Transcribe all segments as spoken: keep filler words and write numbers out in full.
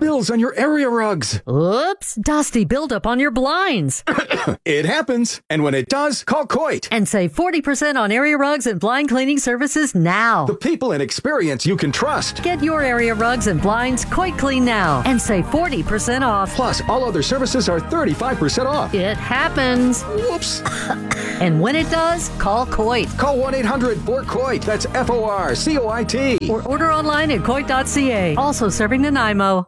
spills on your area rugs. Oops, dusty buildup on your blinds. It happens. And when it does, call Coit. And save forty percent on area rugs and blind cleaning services now. The people and experience you can trust. Get your area rugs and blinds Coit Clean now and save forty percent off. Plus, all other services are thirty-five percent off. It happens. Whoops. And when it does, call Coit. Call one eight hundred four COIT. That's F O R C O I T. Or order online at coit dot c a. Also serving Nanaimo.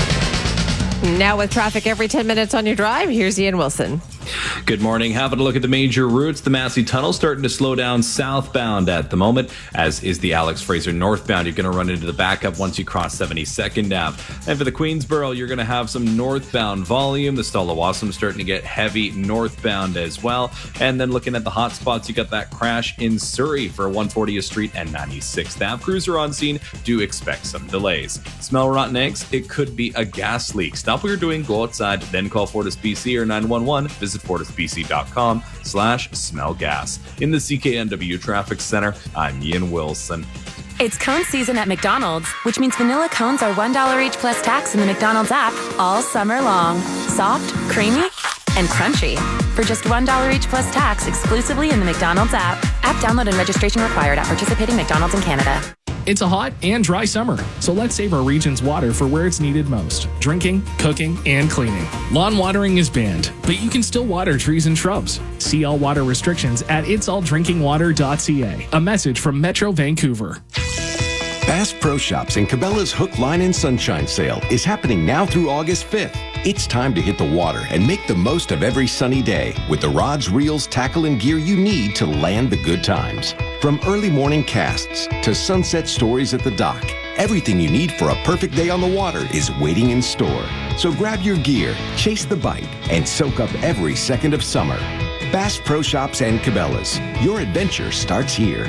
Now with traffic every ten minutes on your drive, here's Ian Wilson. Good morning. Having a look at the major routes. The Massey Tunnel starting to slow down southbound at the moment, as is the Alex Fraser northbound. You're going to run into the backup once you cross seventy-second Avenue. And for the Queensboro, you're going to have some northbound volume. The Stalla-Wassam starting to get heavy northbound as well. And then looking at the hot spots, you got that crash in Surrey for one fortieth Street and ninety-sixth Avenue. Cruiser on scene. Do expect some delays. Smell rotten eggs? It could be a gas leak. Stop what you're doing, go outside, then call Fortis B C or nine one one. Visit fortisbc.com slash smell gas. In the C K N W Traffic Center, I'm Ian Wilson. It's cone season at McDonald's, which means vanilla cones are one dollar each plus tax in the McDonald's app all summer long. Soft, creamy, and crunchy. For just one dollar each plus tax exclusively in the McDonald's app. App download and registration required at participating McDonald's in Canada. It's a hot and dry summer, so let's save our region's water for where it's needed most: drinking, cooking, and cleaning. Lawn watering is banned, but you can still water trees and shrubs. See all water restrictions at its all drinking water dot c a. A message from Metro Vancouver. Bass Pro Shops and Cabela's Hook, Line, and Sunshine sale is happening now through August fifth. It's time to hit the water and make the most of every sunny day with the rods, reels, tackle, and gear you need to land the good times. From early morning casts to sunset stories at the dock, everything you need for a perfect day on the water is waiting in store. So grab your gear, chase the bite, and soak up every second of summer. Bass Pro Shops and Cabela's. Your adventure starts here.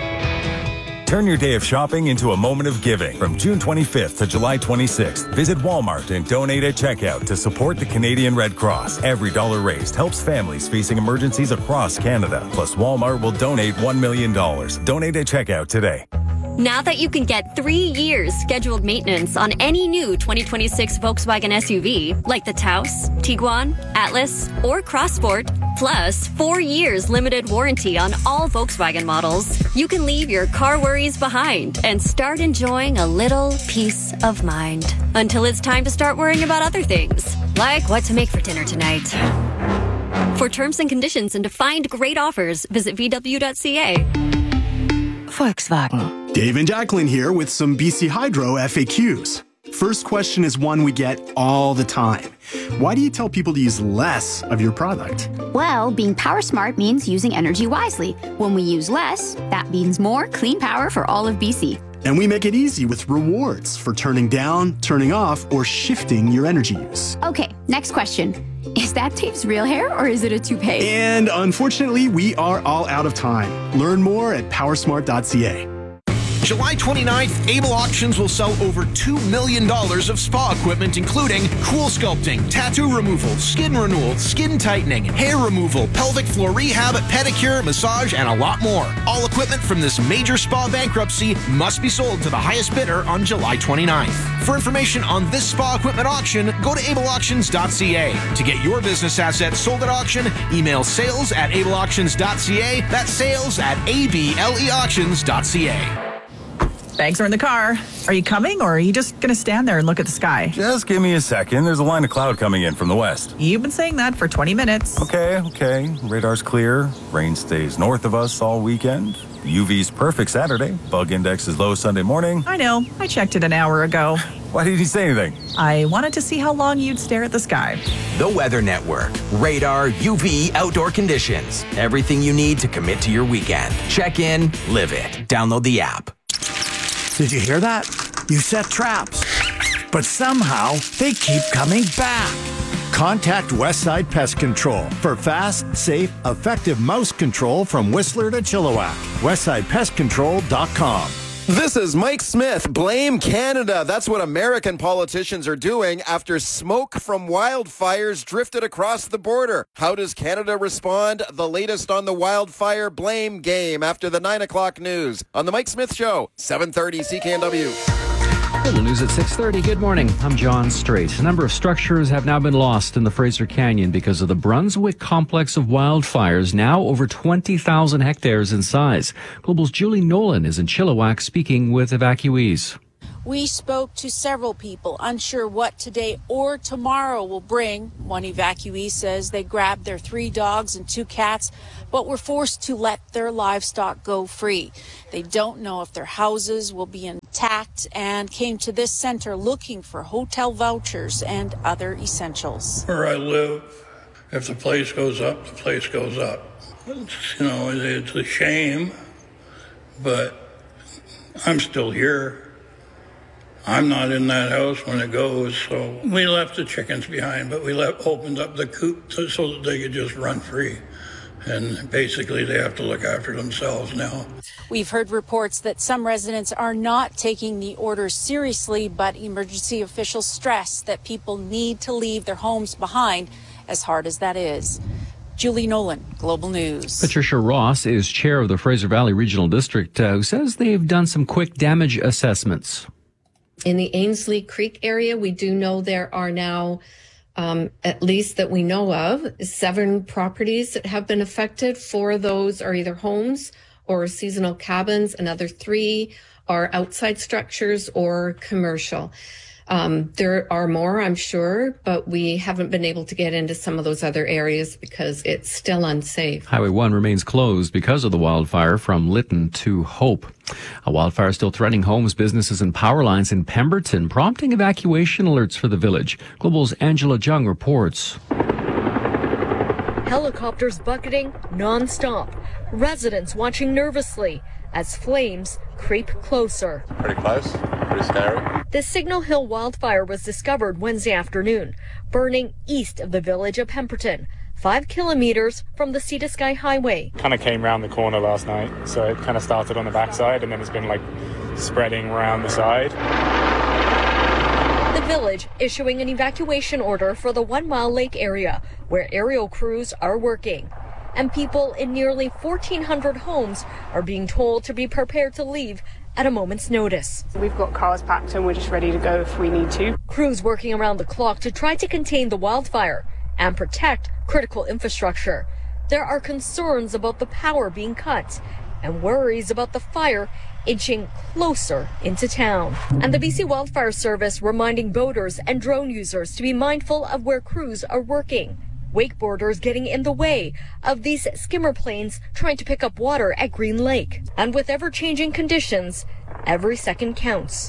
Turn your day of shopping into a moment of giving. From June twenty-fifth to July twenty-sixth, visit Walmart and donate at checkout to support the Canadian Red Cross. Every dollar raised helps families facing emergencies across Canada. Plus, Walmart will donate one million dollars. Donate at checkout today. Now that you can get three years scheduled maintenance on any new twenty twenty-six Volkswagen S U V, like the Taos, Tiguan, Atlas, or Crossport, plus four years limited warranty on all Volkswagen models, you can leave your car worries behind and start enjoying a little peace of mind. Until it's time to start worrying about other things, like what to make for dinner tonight. For terms and conditions and to find great offers, visit v w dot c a. Volkswagen. Dave and Jacqueline here with some B C Hydro F A Qs. First question is one we get all the time. Why do you tell people to use less of your product? Well, being power smart means using energy wisely. When we use less, that means more clean power for all of B C. And we make it easy with rewards for turning down, turning off, or shifting your energy use. Okay, next question. Is that Dave's real hair or is it a toupee? And unfortunately, we are all out of time. Learn more at power smart dot c a. July twenty-ninth, Able Auctions will sell over two million dollars of spa equipment, including cool sculpting, tattoo removal, skin renewal, skin tightening, hair removal, pelvic floor rehab, pedicure, massage, and a lot more. All equipment from this major spa bankruptcy must be sold to the highest bidder on July twenty-ninth. For information on this spa equipment auction, go to able auctions dot c a. To get your business assets sold at auction, email sales at able auctions dot c a. That's sales at able auctions dot c a. Bags are in the car. Are you coming, or are you just going to stand there and look at the sky? Just give me a second. There's a line of cloud coming in from the west. You've been saying that for twenty minutes. Okay, okay. Radar's clear. Rain stays north of us all weekend. U V's perfect Saturday. Bug index is low Sunday morning. I know. I checked it an hour ago. Why didn't you say anything? I wanted to see how long you'd stare at the sky. The Weather Network. Radar, U V, outdoor conditions. Everything you need to commit to your weekend. Check in, live it. Download the app. Did you hear that? You set traps, but somehow they keep coming back. Contact Westside Pest Control for fast, safe, effective mouse control from Whistler to Chilliwack. westside pest control dot com. This is Mike Smith. Blame Canada. That's what American politicians are doing after smoke from wildfires drifted across the border. How does Canada respond? The latest on the wildfire blame game after the nine o'clock news on The Mike Smith Show, seven thirty C K N W. Global News at six thirty. Good morning. I'm John Strait. A number of structures have now been lost in the Fraser Canyon because of the Brunswick complex of wildfires, now over twenty thousand hectares in size. Global's Julie Nolan is in Chilliwack speaking with evacuees. We spoke to several people unsure what today or tomorrow will bring. One evacuee says they grabbed their three dogs and two cats, but were forced to let their livestock go free. They don't know if their houses will be intact and came to this center looking for hotel vouchers and other essentials. Where I live, if the place goes up, the place goes up. It's, you know, it's a shame, but I'm still here. I'm not in that house when it goes, so we left the chickens behind, but we left, opened up the coop to, so that they could just run free. And basically they have to look after themselves now. We've heard reports that some residents are not taking the orders seriously, but emergency officials stress that people need to leave their homes behind, as hard as that is. Julie Nolan, Global News. Patricia Ross is chair of the Fraser Valley Regional District, uh, who says they've done some quick damage assessments. In the Ainslie Creek area, we do know there are now, um, at least that we know of, seven properties that have been affected. Four of those are either homes or seasonal cabins. Another three are outside structures or commercial. Um, there are more, I'm sure, but we haven't been able to get into some of those other areas because it's still unsafe. Highway one remains closed because of the wildfire from Lytton to Hope. A wildfire still threatening homes, businesses, and power lines in Pemberton, prompting evacuation alerts for the village. Global's Angela Jung reports. Helicopters bucketing non-stop. Residents watching nervously as flames creep closer. Pretty close, pretty scary. The Signal Hill wildfire was discovered Wednesday afternoon, burning east of the village of Pemberton, five kilometers from the Sea to Sky Highway. Kind of came round the corner last night, so it kind of started on the backside and then it's been like spreading around the side. The village issuing an evacuation order for the One Mile Lake area, where aerial crews are working. And people in nearly fourteen hundred homes are being told to be prepared to leave at a moment's notice. We've got cars packed and we're just ready to go if we need to. Crews working around the clock to try to contain the wildfire and protect critical infrastructure. There are concerns about the power being cut and worries about the fire inching closer into town. And the B C Wildfire Service reminding boaters and drone users to be mindful of where crews are working. Wakeboarders getting in the way of these skimmer planes trying to pick up water at Green Lake. And with ever-changing conditions, every second counts.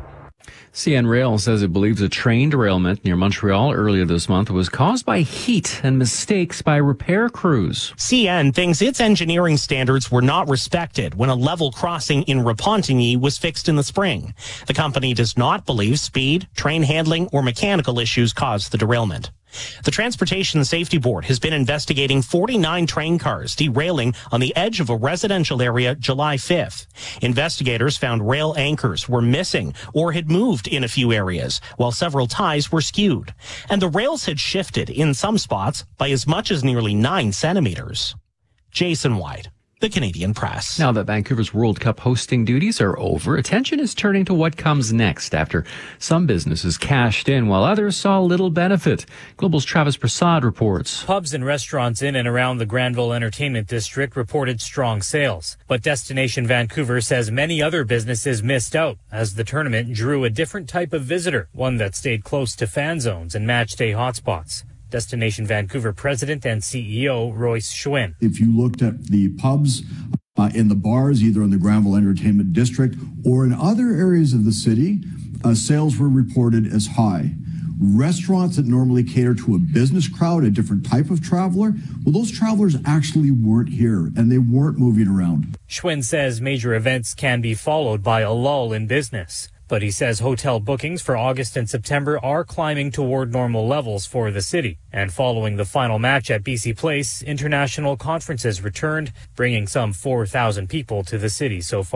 C N Rail says it believes a train derailment near Montreal earlier this month was caused by heat and mistakes by repair crews. C N thinks its engineering standards were not respected when a level crossing in Repentigny was fixed in the spring. The company does not believe speed, train handling, or mechanical issues caused the derailment. The Transportation Safety Board has been investigating forty-nine train cars derailing on the edge of a residential area July fifth. Investigators found rail anchors were missing or had moved in a few areas, while several ties were skewed. And the rails had shifted in some spots by as much as nearly nine centimeters. Jason White, The Canadian Press. Now that Vancouver's World Cup hosting duties are over, attention is turning to what comes next after some businesses cashed in while others saw little benefit. Global's Travis Prasad reports. Pubs and restaurants in and around the Granville Entertainment District reported strong sales. But Destination Vancouver says many other businesses missed out as the tournament drew a different type of visitor, one that stayed close to fan zones and match day hotspots. Destination Vancouver President and C E O Royce Schwinn. If you looked at the pubs uh, in the bars, either in the Granville Entertainment District or in other areas of the city, uh, sales were reported as high. Restaurants that normally cater to a business crowd, a different type of traveler, well, those travelers actually weren't here and they weren't moving around. Schwinn says major events can be followed by a lull in business. But he says hotel bookings for August and September are climbing toward normal levels for the city. And following the final match at B C Place, international conferences returned, bringing some four thousand people to the city so far.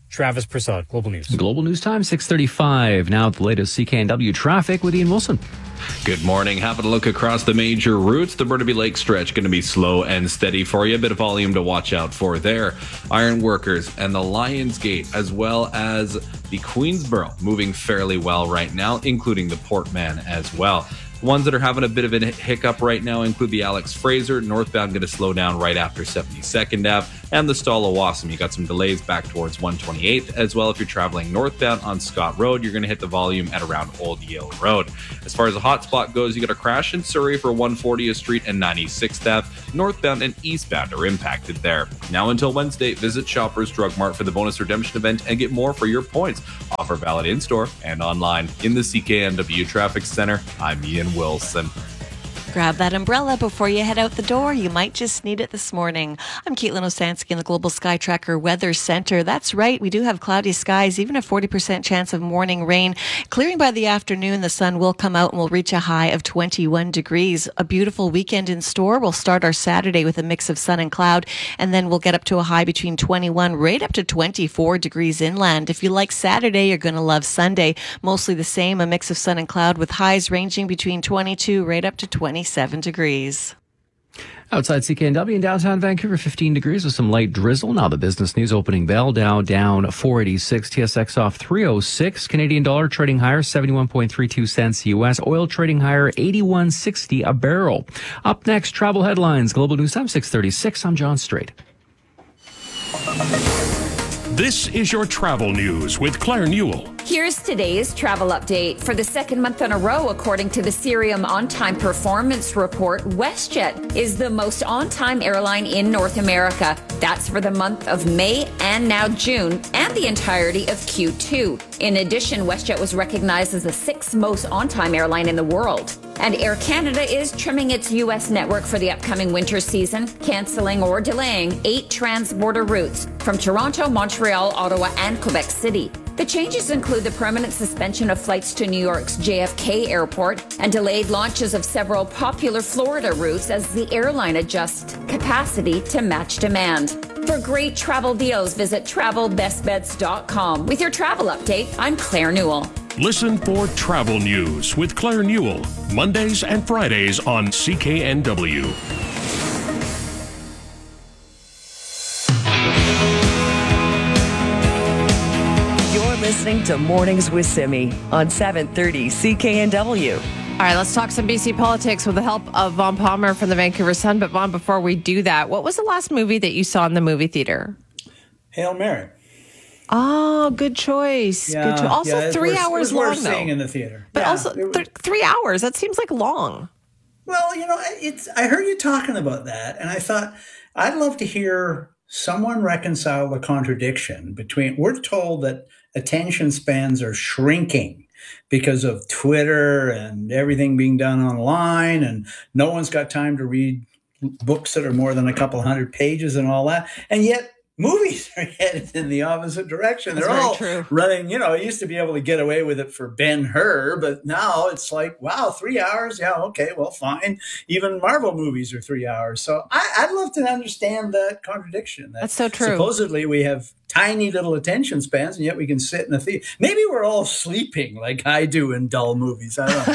Travis Prasad, Global News. Global News Time, six thirty-five. Now the latest C K N W traffic with Ian Wilson. Good morning. Having a look across the major routes. The Burnaby Lake stretch going to be slow and steady for you. A bit of volume to watch out for there. Iron Workers and the Lions Gate, as well as the Queensboro, moving fairly well right now, including the Portman as well. Ones that are having a bit of a hiccup right now include the Alex Fraser, northbound going to slow down right after seventy-second Avenue, and the Stall of Wassam. You got some delays back towards one twenty-eighth as well. If you're traveling northbound on Scott Road, you're going to hit the volume at around Old Yale Road. As far as the hotspot goes, you got a crash in Surrey for one fortieth Street and ninety-sixth Avenue. Northbound and eastbound are impacted there. Now until Wednesday, visit Shoppers Drug Mart for the bonus redemption event and get more for your points. Offer valid in-store and online. In the C K N W Traffic Center, I'm Ian Wilson. Grab that umbrella before you head out the door. You might just need it this morning. I'm Caitlin Osansky in the Global Sky Tracker Weather Center. That's right. We do have cloudy skies, even a forty percent chance of morning rain. Clearing by the afternoon, the sun will come out and we'll reach a high of twenty-one degrees. A beautiful weekend in store. We'll start our Saturday with a mix of sun and cloud, and then we'll get up to a high between twenty-one, right up to twenty-four degrees inland. If you like Saturday, you're going to love Sunday. Mostly the same, a mix of sun and cloud with highs ranging between twenty-two, right up to twenty-seven degrees. Outside C K N W in downtown Vancouver, fifteen degrees with some light drizzle. Now the business news opening bell. Dow down four eighty-six, T S X off three oh six. Canadian dollar trading higher, seventy-one point three two cents U S. Oil trading higher, eighty-one sixty a barrel. Up next, travel headlines. Global News Time, six thirty-six. I'm John Strait. This is your travel news with Claire Newell. Here's today's travel update. For the second month in a row, according to the Cirium On-Time Performance Report, WestJet is the most on-time airline in North America. That's for the month of May and now June and the entirety of Q two. In addition, WestJet was recognized as the sixth most on-time airline in the world. And Air Canada is trimming its U S network for the upcoming winter season, canceling or delaying eight transborder routes from Toronto, Montreal, Ottawa, and Quebec City. The changes include the permanent suspension of flights to New York's J F K Airport and delayed launches of several popular Florida routes as the airline adjusts capacity to match demand. For great travel deals, visit travel best beds dot com. With your travel update, I'm Claire Newell. Listen for Travel News with Claire Newell, Mondays and Fridays on C K N W. You're listening to Mornings with Simi on seven thirty C K N W. All right, let's talk some B C politics with the help of Vaughn Palmer from the Vancouver Sun. But Vaughn, before we do that, what was the last movie that you saw in the movie theater? Hail Mary. Oh, good choice. Yeah, good cho- also, yeah, three worth, hours it was long, worth though. seeing in the theater. But yeah, also, th- three hours, that seems like long. Well, you know, it's. I heard you talking about that, and I thought, I'd love to hear someone reconcile the contradiction between, we're told that attention spans are shrinking because of Twitter and everything being done online, and no one's got time to read books that are more than a couple hundred pages and all that. And yet movies are headed in the opposite direction. That's They're very all true. running, you know, I used to be able to get away with it for Ben-Hur, but now it's like, wow, three hours? Yeah, okay, well, fine. Even Marvel movies are three hours. So I, I'd love to understand that contradiction. That That's so true. Supposedly we have tiny little attention spans, and yet we can sit in a theater. Maybe we're all sleeping like I do in dull movies. I don't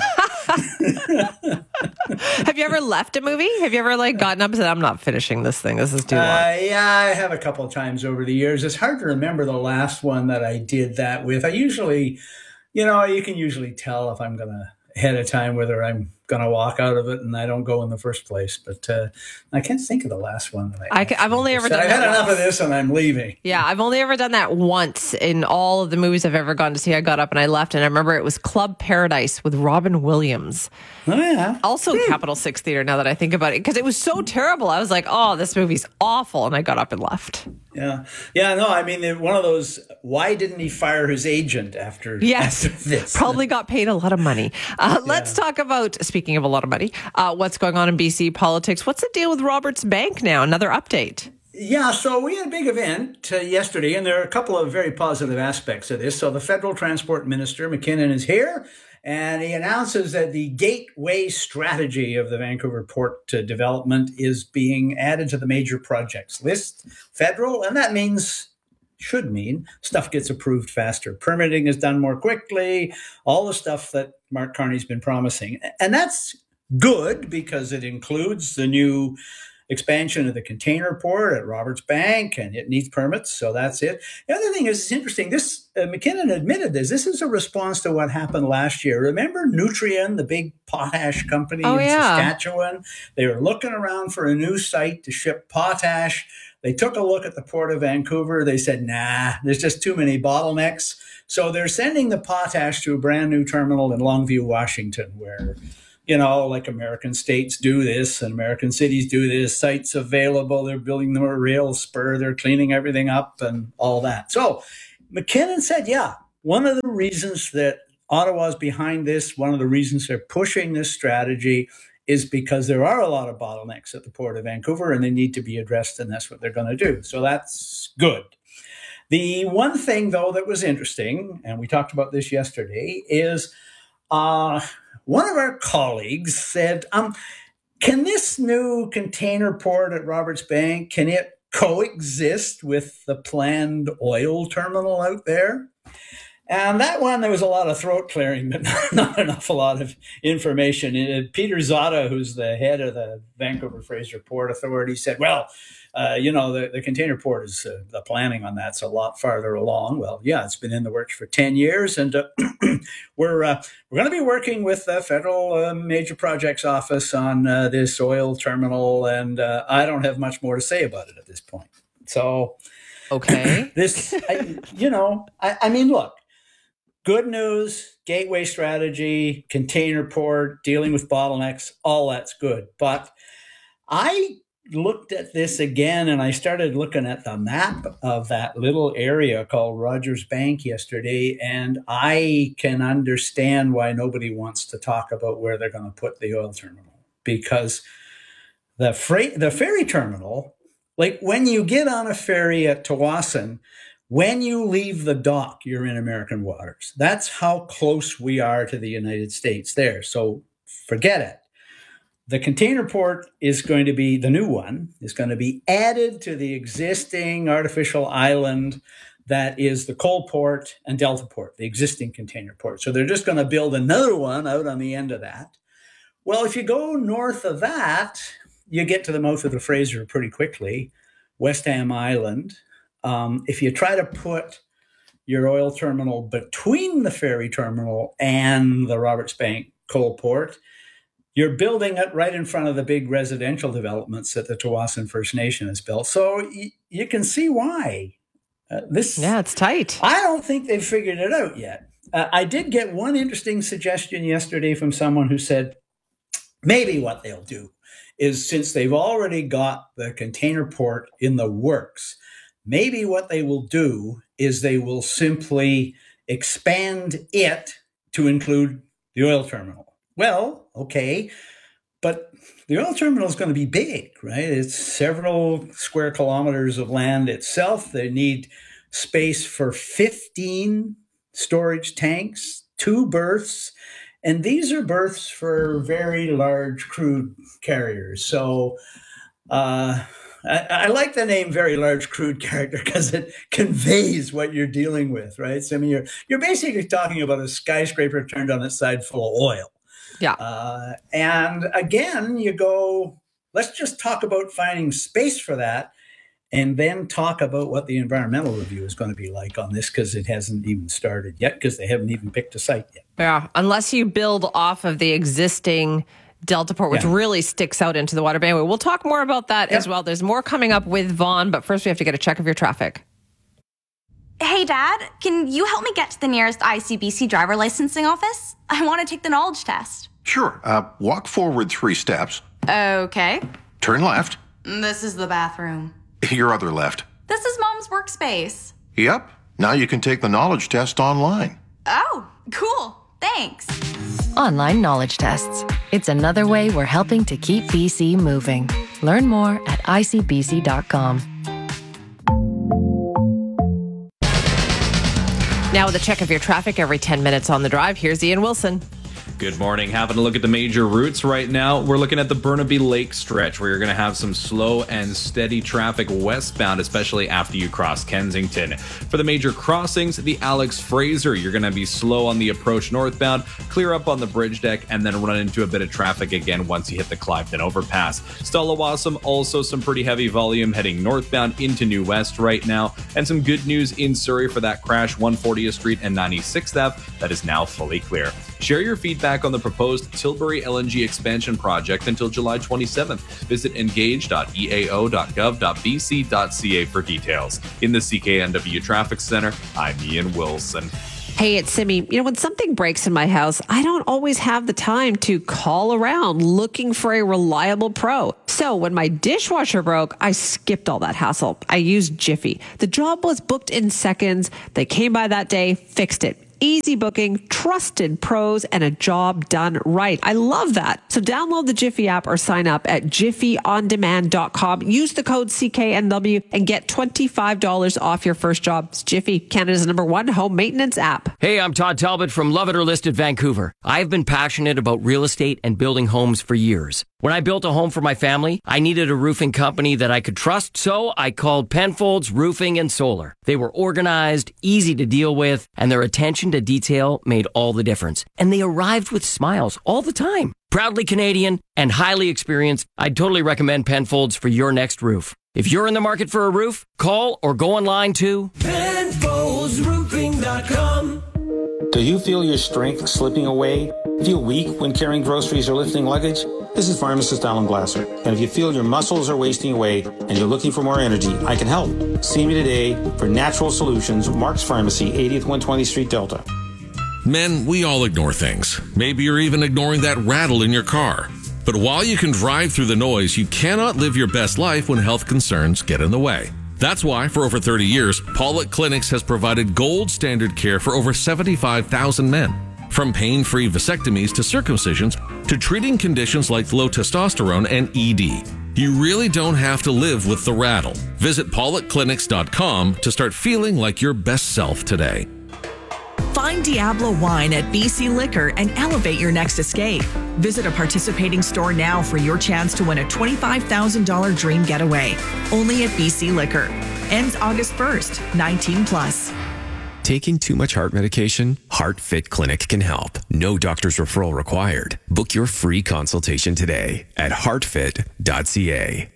know. Have you ever left a movie? Have you ever like gotten up and said, I'm not finishing this thing. This is too long. Uh, yeah, I have a couple of times over the years. It's hard to remember the last one that I did that with. I usually, you know, you can usually tell if I'm going to ahead of time whether I'm going to walk out of it and I don't go in the first place. But uh, I can't think of the last one that I. I can, I've only ever done I've that had enough once. of this and I'm leaving. Yeah, I've only ever done that once in all of the movies I've ever gone to see. I got up and I left, and I remember it was Club Paradise with Robin Williams. Oh, yeah. Also Capital Six Theater, now that I think about it, because it was so terrible. I was like, oh, this movie's awful, and I got up and left. Yeah. Yeah, no, I mean, one of those, why didn't he fire his agent after, Yes, after this? probably got paid a lot of money. Uh, let's talk about, speaking of a lot of money, uh, what's going on in B C politics. What's the deal with Roberts Bank now? Another update. Yeah, so we had a big event uh, yesterday, and there are a couple of very positive aspects of this. So the federal transport minister, McKinnon, is here, and he announces that the gateway strategy of the Vancouver Port uh, development is being added to the major projects list, federal, and that means should mean stuff gets approved faster. Permitting is done more quickly, all the stuff that Mark Carney's been promising. And that's good because it includes the new expansion of the container port at Roberts Bank, and it needs permits, so that's it. The other thing is, it's interesting, this uh, McKinnon admitted this. This is a response to what happened last year. Remember Nutrien, the big potash company oh, in yeah. Saskatchewan? They were looking around for a new site to ship potash. They took a look at the Port of Vancouver. They said, nah, there's just too many bottlenecks. So they're sending the potash to a brand new terminal in Longview, Washington, where, you know, like American states do this and American cities do this, sites available, they're building them a rail spur, they're cleaning everything up and all that. So McKinnon said, yeah, one of the reasons that Ottawa's behind this, one of the reasons they're pushing this strategy is because there are a lot of bottlenecks at the Port of Vancouver and they need to be addressed, and that's what they're going to do. So that's good. The one thing, though, that was interesting, and we talked about this yesterday, is uh, one of our colleagues said, um, can this new container port at Roberts Bank, can it coexist with the planned oil terminal out there? And that one, there was a lot of throat clearing, but not, not an awful lot of information. And Peter Zada, who's the head of the Vancouver Fraser Port Authority, said, well, uh, you know, the, the container port is, uh, the planning on that's a lot farther along. Well, yeah, it's been in the works for ten years. And uh, we're uh, we're going to be working with the Federal uh, Major Projects Office on uh, this oil terminal. And uh, I don't have much more to say about it at this point. So, okay, this, I, you know, I, I mean, look. Good news, gateway strategy, container port, dealing with bottlenecks, all that's good. But I looked at this again and I started looking at the map of that little area called Rogers Bank yesterday, and I can understand why nobody wants to talk about where they're going to put the oil terminal. Because the freight, the ferry terminal, like when you get on a ferry at Tawasin, when you leave the dock, you're in American waters. That's how close we are to the United States there. So forget it. The container port is going to be, the new one, is going to be added to the existing artificial island that is the Coal Port and Delta Port, the existing container port. So they're just going to build another one out on the end of that. Well, if you go north of that, you get to the mouth of the Fraser pretty quickly, West Ham Island. Um, if you try to put your oil terminal between the ferry terminal and the Roberts Bank coal port, you're building it right in front of the big residential developments that the Tawasin First Nation has built. So y- you can see why. Uh, this. Yeah, it's tight. I don't think they've figured it out yet. Uh, I did get one interesting suggestion yesterday from someone who said maybe what they'll do is, since they've already got the container port in the works, maybe what they will do is they will simply expand it to include the oil terminal. Well, okay, but the oil terminal is going to be big, right? It's several square kilometers of land itself. They need space for fifteen storage tanks, two berths, and these are berths for very large crude carriers. So, uh, I, I like the name "very large crude carrier" because it conveys what you're dealing with, right? So I mean, you're you're basically talking about a skyscraper turned on its side full of oil. Yeah. Uh, and again, you go, let's just talk about finding space for that, and then talk about what the environmental review is going to be like on this, because it hasn't even started yet, because they haven't even picked a site yet. Yeah, unless you build off of the existing Delta Port, which Yeah. really sticks out into the water. But anyway, we'll talk more about that Yep. as well. There's more coming up with Vaughn, but first we have to get a check of your traffic. Hey, Dad, can you help me get to the nearest I C B C driver licensing office? I want to take the knowledge test. Sure. Uh, walk forward three steps. Okay. Turn left. This is the bathroom. Your other left. This is Mom's workspace. Yep. Now you can take the knowledge test online. Oh, cool. Thanks. Online knowledge tests. It's another way we're helping to keep B C moving. Learn more at I C B C dot com. Now with a check of your traffic every ten minutes on the drive, here's Ian Wilson. Good morning. Having a look at the major routes right now. We're looking at the Burnaby Lake stretch where you're going to have some slow and steady traffic westbound, especially after you cross Kensington. For the major crossings, the Alex Fraser, you're going to be slow on the approach northbound, clear up on the bridge deck, and then run into a bit of traffic again once you hit the Clifton overpass. Stallawasam, also some pretty heavy volume heading northbound into New West right now. And some good news in Surrey for that crash, one fortieth Street and ninety-sixth Avenue, that is now fully clear. Share your feedback on the proposed Tilbury L N G expansion project until July twenty-seventh. Visit engage dot e a o dot gov dot b c dot c a for details. In the C K N W Traffic Center, I'm Ian Wilson. Hey, it's Simi. You know, when something breaks in my house, I don't always have the time to call around looking for a reliable pro. So when my dishwasher broke, I skipped all that hassle. I used Jiffy. The job was booked in seconds. They came by that day, fixed it. Easy booking, trusted pros, and a job done right. I love that. So download the Jiffy app or sign up at jiffy on demand dot com. Use the code C K N W and get twenty-five dollars off your first job. It's Jiffy, Canada's number one home maintenance app. Hey, I'm Todd Talbot from Love It or List It Vancouver. I've been passionate about real estate and building homes for years. When I built a home for my family, I needed a roofing company that I could trust, so I called Penfolds Roofing and Solar. They were organized, easy to deal with, and their attention to detail made all the difference. And they arrived with smiles all the time. Proudly Canadian and highly experienced, I'd totally recommend Penfolds for your next roof. If you're in the market for a roof, call or go online to Penfolds Roofing dot com. Do you feel your strength slipping away? Feel weak when carrying groceries or lifting luggage? This is pharmacist Alan Glasser. And if you feel your muscles are wasting away and you're looking for more energy, I can help. See me today for Natural Solutions, Mark's Pharmacy, eightieth one twentieth Street, Delta. Men, we all ignore things. Maybe you're even ignoring that rattle in your car. But while you can drive through the noise, you cannot live your best life when health concerns get in the way. That's why, for over thirty years, Pollock Clinics has provided gold standard care for over seventy-five thousand men. From pain-free vasectomies to circumcisions to treating conditions like low testosterone and E D. You really don't have to live with the rattle. Visit pollock clinics dot com to start feeling like your best self today. Find Diablo Wine at B C Liquor and elevate your next escape. Visit a participating store now for your chance to win a twenty-five thousand dollars dream getaway. Only at B C Liquor. Ends August first, nineteen plus. Taking too much heart medication? HeartFit Clinic can help. No doctor's referral required. Book your free consultation today at heart fit dot c a.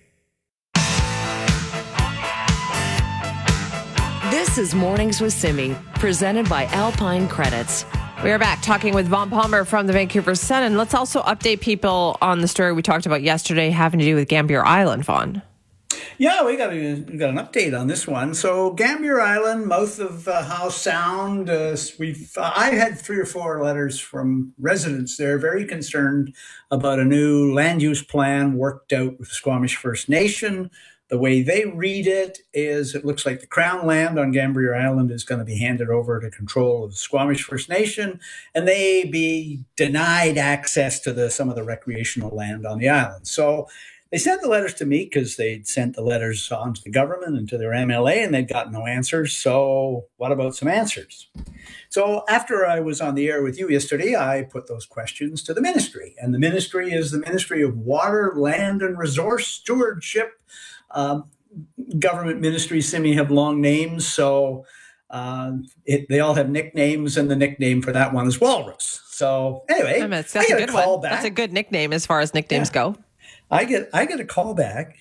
This is Mornings with Simi, presented by Alpine Credits. We are back talking with Vaughn Palmer from the Vancouver Sun. And let's also update people on the story we talked about yesterday having to do with Gambier Island, Vaughn. Yeah, we got, a, we got an update on this one. So Gambier Island, mouth of uh, Howe Sound, uh, we've uh, I had three or four letters from residents there, very concerned about a new land use plan worked out with the Squamish First Nation. The way they read it is it looks like the Crown land on Gambier Island is going to be handed over to control of the Squamish First Nation, and they be denied access to the some of the recreational land on the island. So they sent the letters to me because they'd sent the letters on to the government and to their M L A, and they'd got no answers. So what about some answers? So after I was on the air with you yesterday, I put those questions to the ministry. And the ministry is the Ministry of Water, Land, and Resource Stewardship. Um, government ministries, Simi, have long names, so uh, it, they all have nicknames, and the nickname for that one is Walrus. So anyway, I mean, that's I a get good a call one. back. That's a good nickname as far as nicknames Yeah. go. I get I get a call back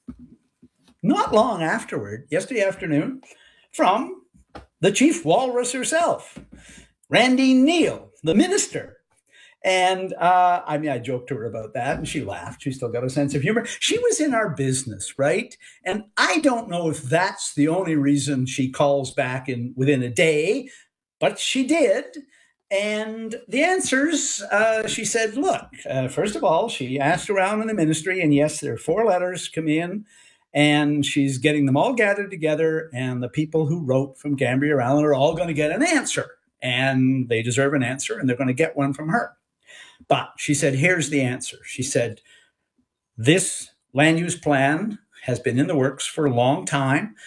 not long afterward, yesterday afternoon, from the chief walrus herself, Randy Neal, the minister. And uh, I mean, I joked to her about that, and she laughed. She still got a sense of humor. She was in our business, right? And I don't know if that's the only reason she calls back in within a day, but she did. And the answers, uh, she said, look, uh, first of all, she asked around in the ministry, and yes, there are four letters come in, and she's getting them all gathered together, and the people who wrote from Gambier Island are all going to get an answer, and they deserve an answer, and they're going to get one from her. But she said, here's the answer. She said, this land use plan has been in the works for a long time. The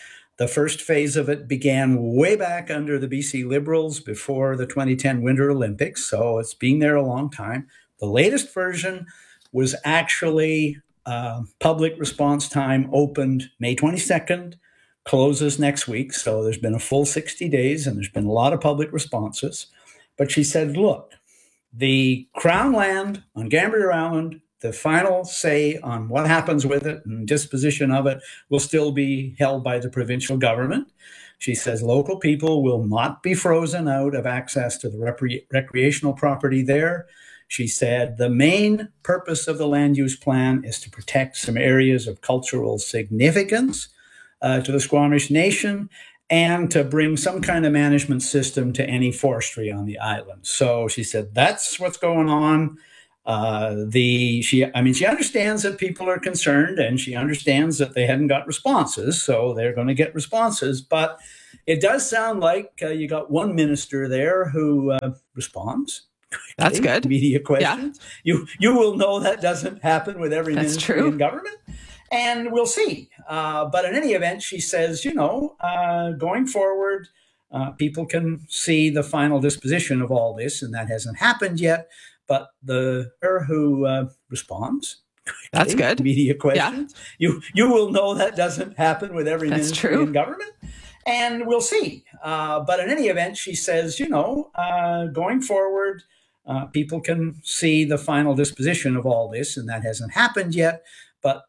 The first phase of it began way back under the B C Liberals before the twenty ten Winter Olympics, so it's been there a long time. The latest version was actually uh, public response time opened May twenty-second, closes next week, so there's been a full sixty days and there's been a lot of public responses. But she said, look, the Crown land on Gambier Island, the final say on what happens with it and disposition of it will still be held by the provincial government. She says local people will not be frozen out of access to the rec- recreational property there. She said the main purpose of the land use plan is to protect some areas of cultural significance uh, to the Squamish Nation and to bring some kind of management system to any forestry on the island. So she said that's what's going on. Uh, the she, I mean, she understands that people are concerned, and she understands that they hadn't got responses, so they're going to get responses. But it does sound like uh, you got one minister there who uh, responds. That's Okay, good. Media questions. Yeah. You you will know that doesn't happen with every That's ministry true. in government, and we'll see. Uh, but in any event, she says, you know, uh, going forward, uh, people can see the final disposition of all this, and that hasn't happened yet. But the her who uh, responds. That's Okay, good. Media questions. Yeah. You you will know that doesn't happen with every That's ministry true. in government. And we'll see. Uh, but in any event, she says, you know, uh, going forward, uh, people can see the final disposition of all this, and that hasn't happened yet. But